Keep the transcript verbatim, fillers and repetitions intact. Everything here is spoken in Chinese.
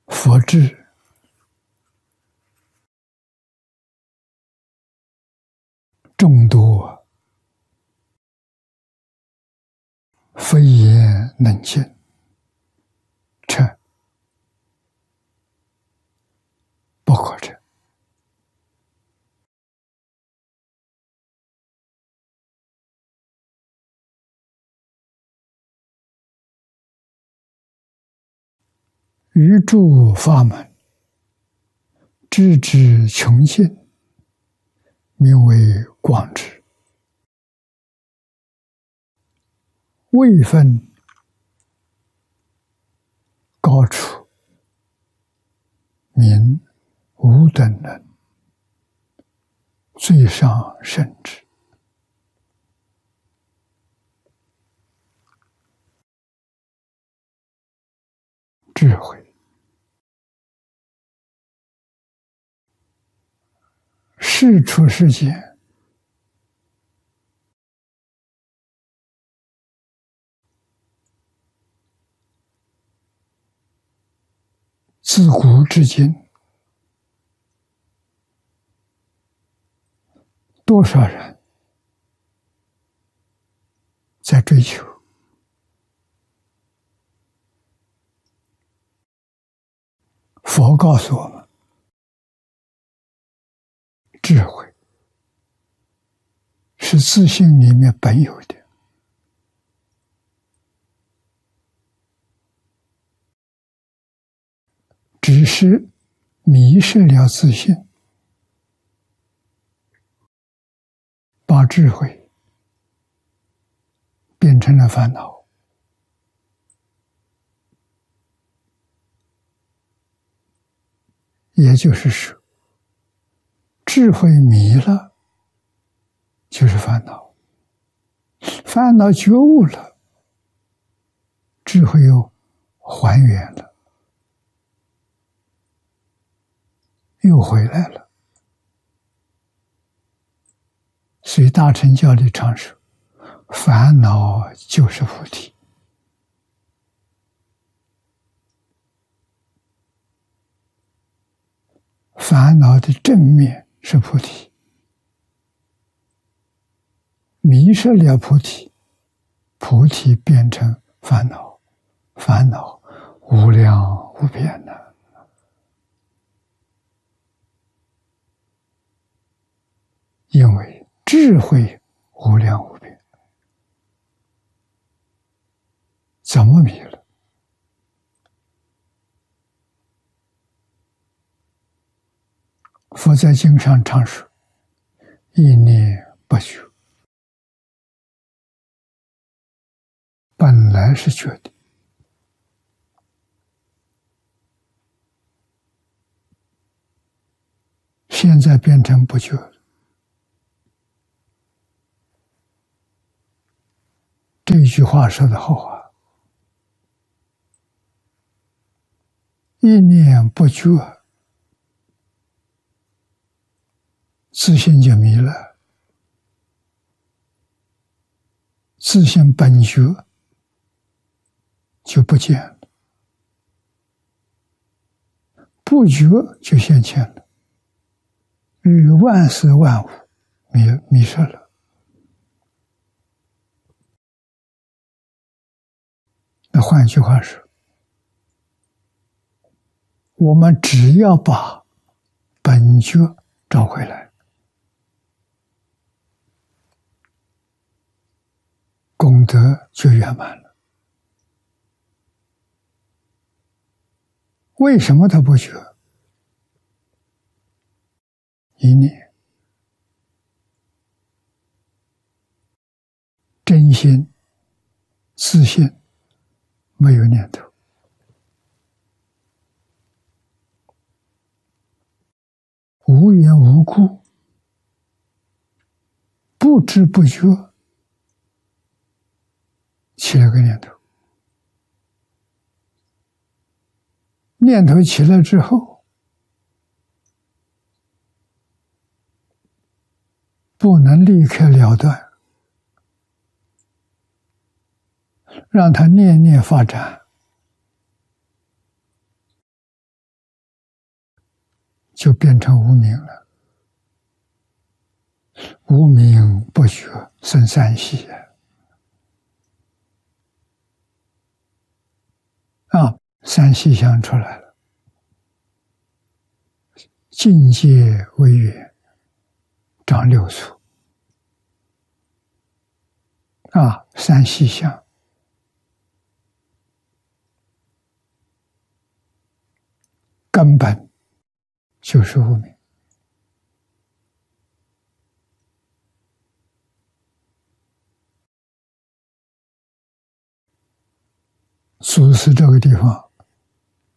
佛智众多，非言能尽，彻不可证。于诸法门，智之穷尽，名为广智。位分高处，名无等人，最上甚至。智慧世出世间，自古至今，多少人在追求？佛告诉我们，智慧是自性里面本有的，只是迷失了自性，把智慧变成了烦恼。也就是说，智慧迷了就是烦恼，烦恼觉悟了，智慧又还原了，又回来了。所以大乘教里常说，烦恼就是菩提。烦恼的正面是菩提，迷失了菩提，菩提变成烦恼，烦恼无量无边的。因为智慧无量无边，怎么迷了？佛在经上常说，一念不觉，本来是觉的，现在变成不觉了。这一句话说的好啊，一念不觉，自性就迷了，自性本觉就不见了，不觉就现前了，与万事万物迷迷失了。那换句话说，我们只要把本觉找回来，功德就圆满了。为什么他不觉？一念真心自信，没有念头，无缘无故，不知不觉起了个念头，念头起来之后，不能立刻了断，让它念念发展， 就变成无明了。无明不觉生三系啊，三系相出来了。境界为缘，长六处啊，三系相。根本就是无明。祖师这个地方